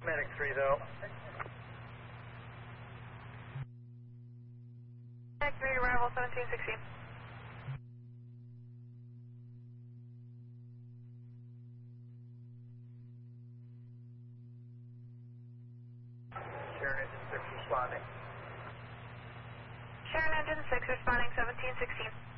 Medic 3 though. Medic 3, arrival 1716. Sharon Engine 6 responding. Sharon Engine 6 responding 1716.